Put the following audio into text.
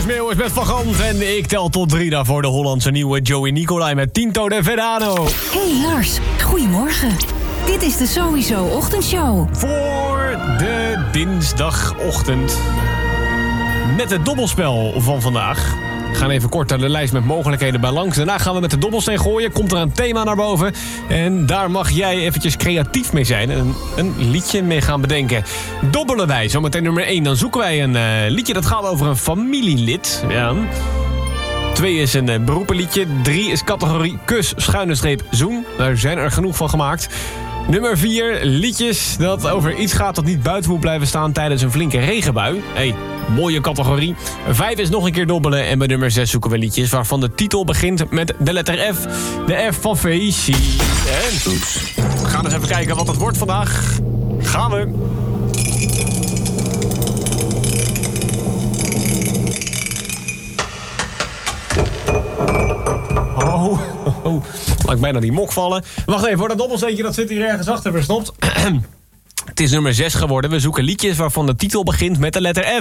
Meeuwis met Van Gant en ik tel tot 3 daarvoor de Hollandse nieuwe Joey Nicolai met Tinto de Verano. Hey Lars, goedemorgen. Dit is de Sowieso Ochtendshow. Voor de dinsdagochtend met het dobbelspel van vandaag. We gaan even kort naar de lijst met mogelijkheden bij langs. Daarna gaan we met de dobbelsteen gooien. Komt er een thema naar boven. En daar mag jij eventjes creatief mee zijn. En een liedje mee gaan bedenken. Dobbelen wij. Zometeen nummer 1. Dan zoeken wij een liedje dat gaat over een familielid. Ja. 2 is een beroepenliedje. 3 is categorie kus, zoen. Daar zijn er genoeg van gemaakt. Nummer 4, liedjes dat over iets gaat dat niet buiten moet blijven staan tijdens een flinke regenbui. Hey, mooie categorie. 5 is nog een keer dobbelen. En bij nummer 6 zoeken we liedjes waarvan de titel begint met de letter F. De F van Felicie. En we gaan eens even kijken wat het wordt vandaag. Gaan we. Laat ik bijna die mok vallen. Wacht even, voor dat dobbelsteentje dat zit hier ergens achter verstopt. Het is nummer 6 geworden. We zoeken liedjes waarvan de titel begint met de letter F.